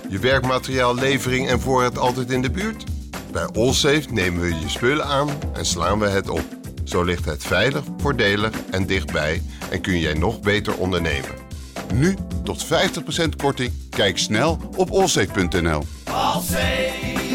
Je werkmateriaal, levering en voorraad altijd in de buurt? Bij Allsafe nemen we je spullen aan en slaan we het op. Zo ligt het veilig, voordelig en dichtbij en kun jij nog beter ondernemen. Nu tot 50% korting. Kijk snel op allsafe.nl. Allsafe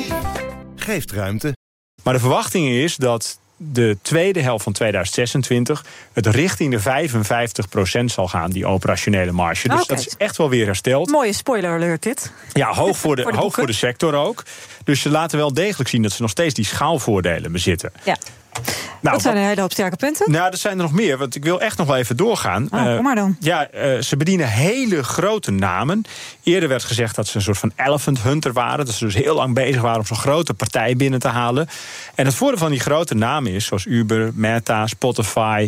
geeft ruimte. Maar de verwachting is dat de tweede helft van 2026 het richting de 55% zal gaan, die operationele marge. Dus dat is echt wel weer hersteld. Mooie spoiler alert dit. Ja, hoog voor de sector ook. Dus ze laten wel degelijk zien dat ze nog steeds die schaalvoordelen bezitten. Ja. Dat zijn een hele hoop sterke punten. Nou, er zijn er nog meer, want ik wil echt nog wel even doorgaan. Kom maar dan. Ze bedienen hele grote namen. Eerder werd gezegd dat ze een soort van elephant hunter waren. Dat ze dus heel lang bezig waren om zo'n grote partij binnen te halen. En het voordeel van die grote namen is, zoals Uber, Meta, Spotify,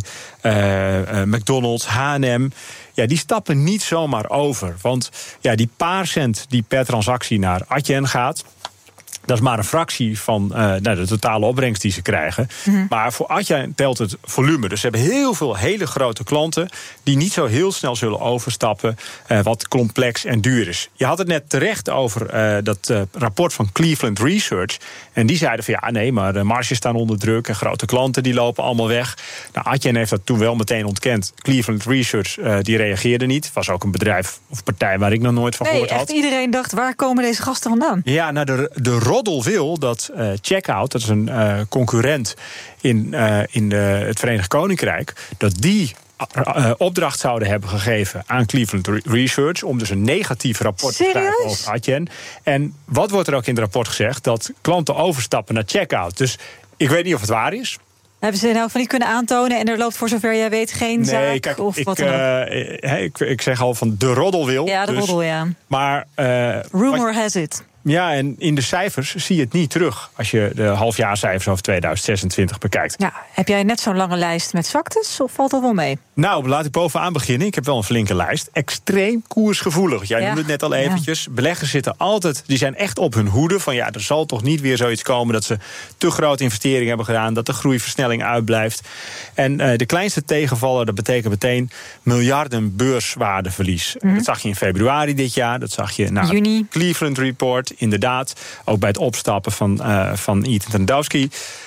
McDonald's, H&M... Ja, die stappen niet zomaar over. Want ja, die paar cent die per transactie naar Adyen gaat, dat is maar een fractie van de totale opbrengst die ze krijgen. Mm-hmm. Maar voor Adyen telt het volume. Dus ze hebben heel veel hele grote klanten die niet zo heel snel zullen overstappen, wat complex en duur is. Je had het net terecht over dat rapport van Cleveland Research. En die zeiden van ja, nee, maar de marges staan onder druk en grote klanten die lopen allemaal weg. Nou, Adyen heeft dat toen wel meteen ontkend. Cleveland Research die reageerde niet. Het was ook een bedrijf of partij waar ik nog nooit van gehoord had. Echt iedereen dacht, waar komen deze gasten vandaan? Ja, nou, de roddel wil dat Checkout, dat is een concurrent in het Verenigd Koninkrijk, dat die opdracht zouden hebben gegeven aan Cleveland Research om dus een negatief rapport te schrijven over Adyen. En wat wordt er ook in het rapport gezegd? Dat klanten overstappen naar Checkout. Dus ik weet niet of het waar is. Hebben ze nou van niet kunnen aantonen en er loopt voor zover jij weet geen zaak? Kijk, of wat dan ook? Ik zeg al van de roddel wil. Ja, de roddel, ja. Maar rumor has it. Ja, en in de cijfers zie je het niet terug als je de halfjaarcijfers over 2026 bekijkt. Ja, heb jij net zo'n lange lijst met zwaktes of valt dat wel mee? Nou, laat ik bovenaan beginnen. Ik heb wel een flinke lijst. Extreem koersgevoelig. Jij noemde het net al eventjes. Ja. Beleggers zitten altijd, die zijn echt op hun hoede van ja, er zal toch niet weer zoiets komen dat ze te grote investeringen hebben gedaan, dat de groeiversnelling uitblijft. En de kleinste tegenvaller, dat betekent meteen miljarden beurswaardeverlies. Mm-hmm. Dat zag je in februari dit jaar, dat zag je na het Cleveland Report. Inderdaad, ook bij het opstappen van Ethan Tandowski.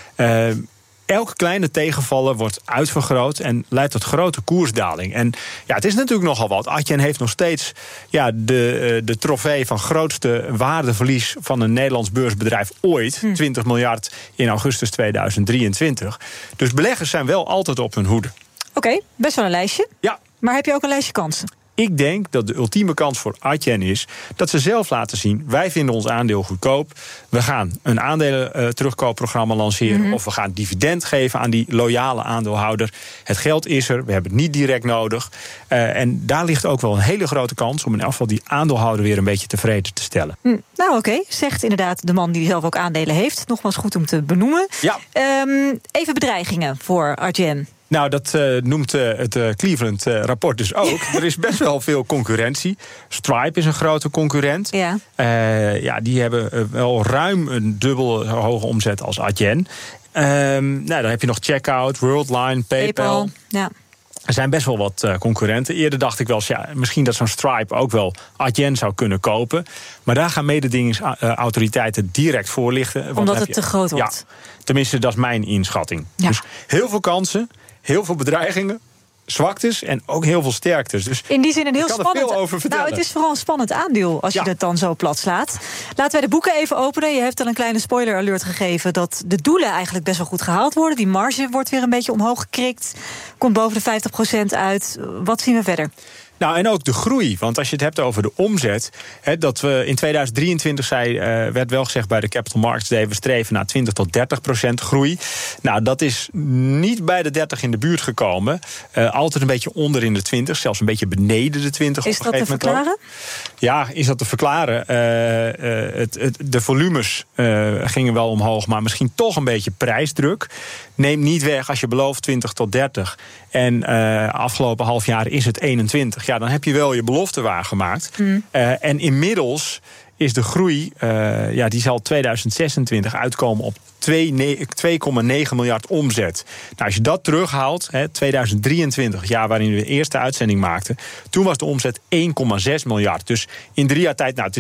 Elke kleine tegenvaller wordt uitvergroot en leidt tot grote koersdaling. En ja, het is natuurlijk nogal wat. Adyen heeft nog steeds de trofee van grootste waardeverlies van een Nederlands beursbedrijf ooit. 20 miljard in augustus 2023. Dus beleggers zijn wel altijd op hun hoede. Oké, best wel een lijstje. Ja. Maar heb je ook een lijstje kansen? Ik denk dat de ultieme kans voor Adyen is dat ze zelf laten zien, wij vinden ons aandeel goedkoop. We gaan een aandelen terugkoopprogramma lanceren. Mm-hmm. Of we gaan dividend geven aan die loyale aandeelhouder. Het geld is er, we hebben het niet direct nodig. En daar ligt ook wel een hele grote kans om in elk geval die aandeelhouder weer een beetje tevreden te stellen. Nou oké, zegt inderdaad de man die zelf ook aandelen heeft. Nogmaals goed om te benoemen. Ja. Even bedreigingen voor Adyen. Nou, dat noemt het Cleveland rapport dus ook. Er is best wel veel concurrentie. Stripe is een grote concurrent. Ja. Die hebben wel ruim een dubbel hoge omzet als Adyen. Dan heb je nog Checkout, Worldline, PayPal. Ja. Er zijn best wel wat concurrenten. Eerder dacht ik wel eens, misschien dat zo'n Stripe ook wel Adyen zou kunnen kopen. Maar daar gaan mededingingsautoriteiten direct voor lichten. Omdat het te groot wordt. Ja, tenminste, dat is mijn inschatting. Ja. Dus heel veel kansen, heel veel bedreigingen, zwaktes en ook heel veel sterktes. Dus in die zin een heel spannend. Veel over vertellen. Nou, het is vooral een spannend aandeel als je het dan zo plat slaat. Laten wij de boeken even openen. Je hebt al een kleine spoiler alert gegeven dat de doelen eigenlijk best wel goed gehaald worden. Die marge wordt weer een beetje omhoog gekrikt. Komt boven de 50% uit. Wat zien we verder? Nou, en ook de groei. Want als je het hebt over de omzet, dat we in 2023 werd wel gezegd bij de Capital Markets Day, we streven naar 20 tot 30% groei. Nou, dat is niet bij de 30 in de buurt gekomen. Altijd een beetje onder in de 20, zelfs een beetje beneden de 20. Is dat te verklaren? Ja, is dat te verklaren? De volumes gingen wel omhoog, maar misschien toch een beetje prijsdruk. Neem niet weg als je belooft 20 tot 30 en afgelopen half jaar is het 21. Ja, dan heb je wel je belofte waargemaakt. En inmiddels is de groei, die zal 2026 uitkomen op 2,9 miljard omzet. Nou, als je dat terughaalt, 2023, jaar waarin we de eerste uitzending maakten, toen was de omzet 1,6 miljard. Dus in 3 jaar tijd, nou, het